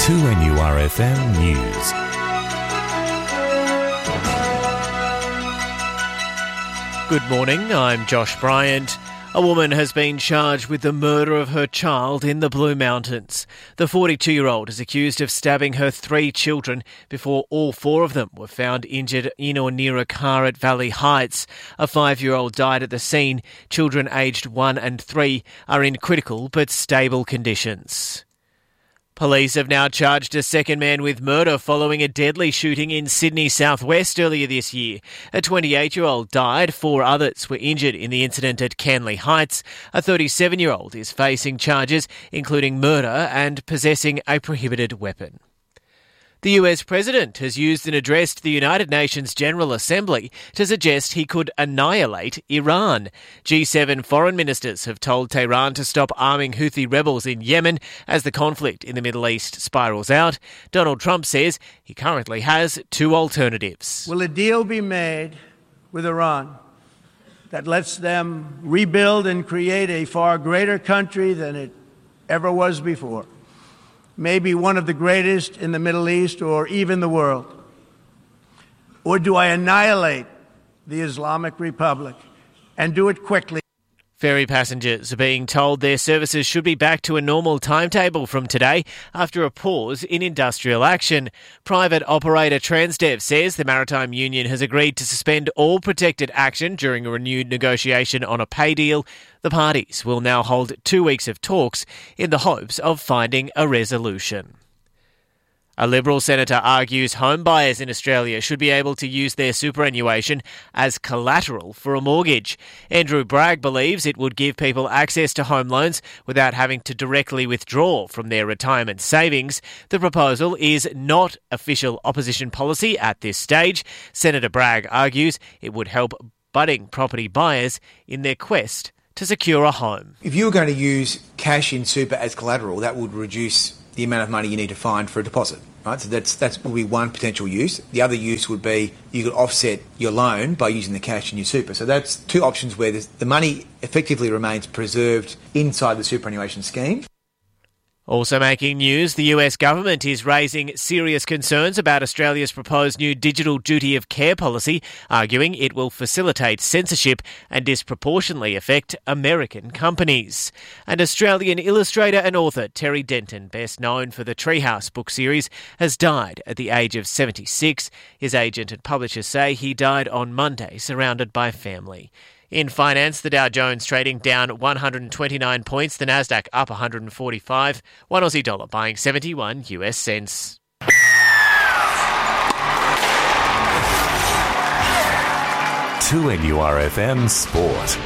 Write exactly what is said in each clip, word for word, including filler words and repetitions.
two N U R F M News. Good morning, I'm Josh Bryant. A woman has been charged with the murder of her child in the Blue Mountains. The forty-two-year-old is accused of stabbing her three children before all four of them were found injured in or near a car at Valley Heights. A five-year-old died at the scene. Children aged one and three are in critical but stable conditions. Police have now charged a second man with murder following a deadly shooting in Sydney southwest earlier this year. A twenty-eight-year-old died, four others were injured in the incident at Canley Heights. A thirty-seven-year-old is facing charges including murder and possessing a prohibited weapon. The U S President has used an address to the United Nations General Assembly to suggest he could annihilate Iran. G seven foreign ministers have told Tehran to stop arming Houthi rebels in Yemen as the conflict in the Middle East spirals out. Donald Trump says he currently has two alternatives. Will a deal be made with Iran that lets them rebuild and create a far greater country than it ever was before? Maybe one of the greatest in the Middle East or even the world? Or do I annihilate the Islamic Republic and do it quickly? Ferry passengers are being told their services should be back to a normal timetable from today after a pause in industrial action. Private operator Transdev says the Maritime Union has agreed to suspend all protected action during a renewed negotiation on a pay deal. The parties will now hold two weeks of talks in the hopes of finding a resolution. A Liberal senator argues home buyers in Australia should be able to use their superannuation as collateral for a mortgage. Andrew Bragg believes it would give people access to home loans without having to directly withdraw from their retirement savings. The proposal is not official opposition policy at this stage. Senator Bragg argues it would help budding property buyers in their quest to secure a home. If you were going to use cash in super as collateral, that would reduce the amount of money you need to find for a deposit, right? So that's that's would be one potential use. The other use would be you could offset your loan by using the cash in your super. So that's two options where the money effectively remains preserved inside the superannuation scheme. Also making news, the U S government is raising serious concerns about Australia's proposed new digital duty of care policy, arguing it will facilitate censorship and disproportionately affect American companies. And Australian illustrator and author Terry Denton, best known for the Treehouse book series, has died at the age of seventy-six. His agent and publishers say he died on Monday, surrounded by family. In finance, the Dow Jones trading down one hundred twenty-nine points, the Nasdaq up one hundred forty-five, one Aussie dollar buying seventy-one U S cents. two N U R F M Sport.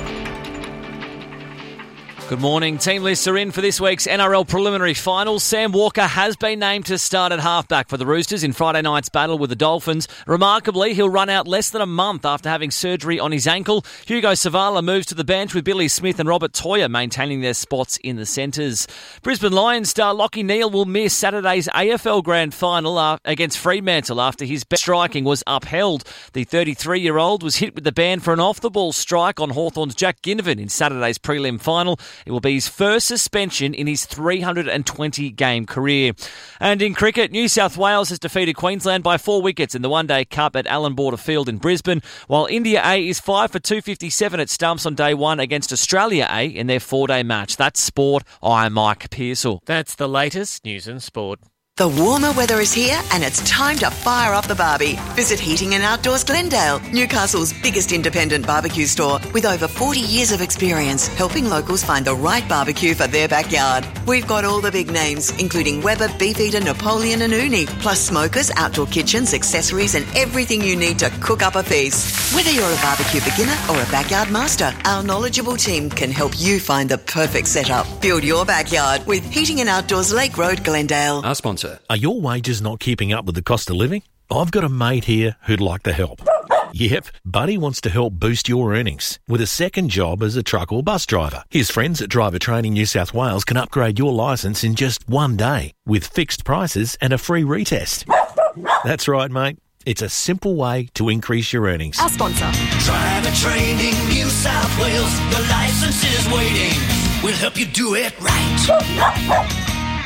Good morning. Team lists are in for this week's N R L preliminary finals. Sam Walker has been named to start at halfback for the Roosters in Friday night's battle with the Dolphins. Remarkably, he'll run out less than a month after having surgery on his ankle. Hugo Savala moves to the bench with Billy Smith and Robert Toyer maintaining their spots in the centres. Brisbane Lions star Lachie Neale will miss Saturday's A F L Grand Final against Fremantle after his best striking was upheld. The thirty-three-year-old was hit with the ban for an off-the-ball strike on Hawthorn's Jack Ginnivan in Saturday's prelim final. It will be his first suspension in his three hundred twenty game career. And in cricket, New South Wales has defeated Queensland by four wickets in the One Day Cup at Allan Border Field in Brisbane, while India A is five for two fifty-seven at stumps on day one against Australia A in their four-day match. That's sport. I'm Mike Pearsall. That's the latest news and sport. The warmer weather is here and it's time to fire up the barbie. Visit Heating and Outdoors Glendale, Newcastle's biggest independent barbecue store with over forty years of experience helping locals find the right barbecue for their backyard. We've got all the big names, including Weber, Beefeater, Napoleon and Uni, plus smokers, outdoor kitchens, accessories and everything you need to cook up a feast. Whether you're a barbecue beginner or a backyard master, our knowledgeable team can help you find the perfect setup. Build your backyard with Heating and Outdoors Lake Road, Glendale. Our sponsor. Are your wages not keeping up with the cost of living? I've got a mate here who'd like to help. Yep, Buddy wants to help boost your earnings with a second job as a truck or bus driver. His friends at Driver Training New South Wales can upgrade your licence in just one day with fixed prices and a free retest. That's right, mate. It's a simple way to increase your earnings. Our sponsor. Driver Training New South Wales. Your licence is waiting. We'll help you do it right.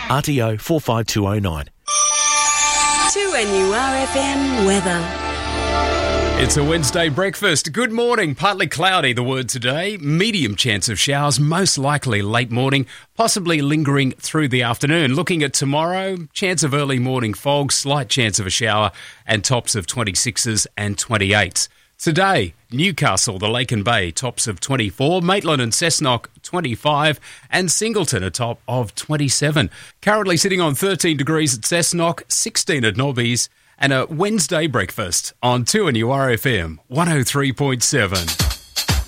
R T O four five two oh nine. two N U R F M weather. It's a Wednesday breakfast. Good morning. Partly cloudy, the word today. Medium chance of showers, most likely late morning, possibly lingering through the afternoon. Looking at tomorrow, chance of early morning fog, slight chance of a shower, and tops of twenty-sixes and twenty-eights. Today, Newcastle, the Lake and Bay, tops of twenty-four, Maitland and Cessnock, twenty-five, and Singleton, a top of twenty-seven. Currently sitting on thirteen degrees at Cessnock, sixteen at Nobbies, and a Wednesday breakfast on two N U R F M one oh three point seven.